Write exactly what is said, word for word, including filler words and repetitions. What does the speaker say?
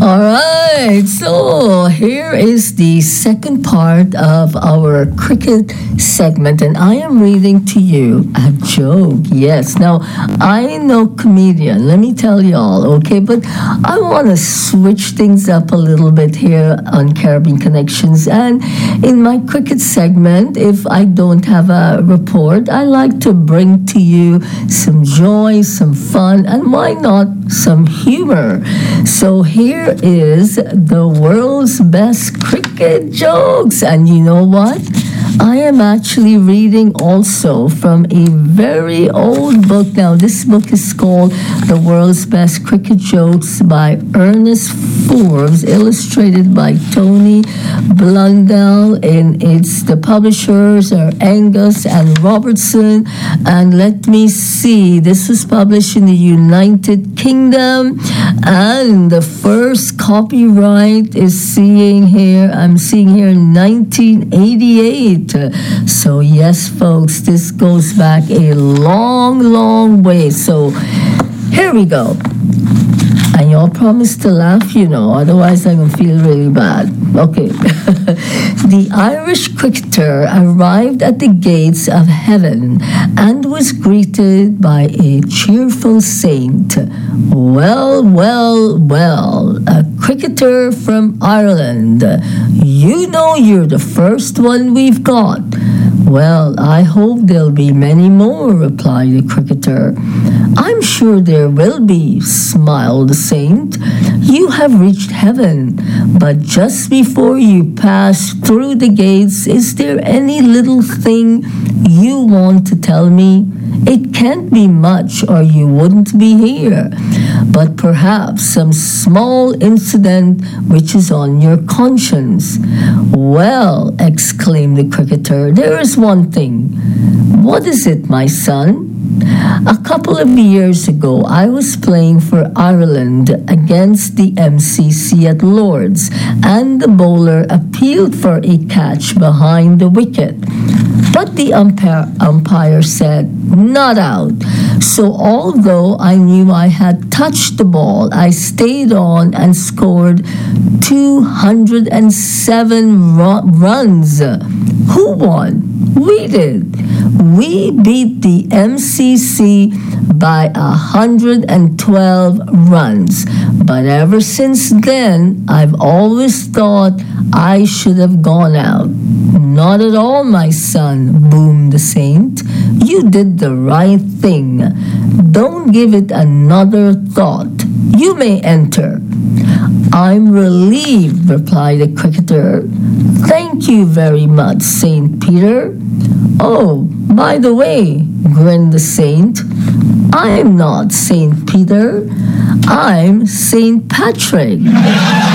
All right, so here is the second part of our cricket segment, and I am reading to you a joke. Yes, now I know comedian, let me tell y'all, okay, but I want to switch things up a little bit here on Caribbean Connections. And in my cricket segment, if I don't have a report, I like to bring to you some joy, some fun, and why not some humor. So here is the world's best cricket jokes. And you know what? I am actually reading also from a very old book. Now, this book is called The World's Best Cricket Jokes by Ernest Forbes, illustrated by Tony Blundell, and it's the publishers are Angus and Robertson. And let me see, this was published in the United Kingdom, and the first copyright is seeing here, I'm seeing here nineteen eighty-eight. So yes, folks, this goes back a long, long way. So here we go. And y'all promise to laugh, you know, otherwise I'm going to feel really bad. Okay. The Irish cricketer arrived at the gates of heaven and was greeted by a cheerful saint. Well, well, well, a cricketer from Ireland. You know you're the first one we've got. Well, I hope there'll be many more, replied the cricketer. I'm sure there will be, smiled the saint. You have reached heaven, but just before you pass through the gates, is there any little thing you want to tell me? It can't be much, or you wouldn't be here, but perhaps some small incident which is on your conscience. Well, exclaimed the cricketer, there is one thing. What is it, my son? A couple of years ago, I was playing for Ireland against the M C C at Lord's, and the bowler appealed for a catch behind the wicket. But the umpire, umpire said, not out. So although I knew I had touched the ball, I stayed on and scored two hundred seven ru- runs. Who won? We did. We beat the M C C by one hundred twelve runs. But ever since then, I've always thought I should have gone out. Not at all, my son, boomed the saint. You did the right thing. Don't give it another thought. You may enter. I'm relieved, replied the cricketer. Thank you very much, Saint Peter. Oh, by the way, grinned the saint, I'm not Saint Peter. I'm Saint Patrick.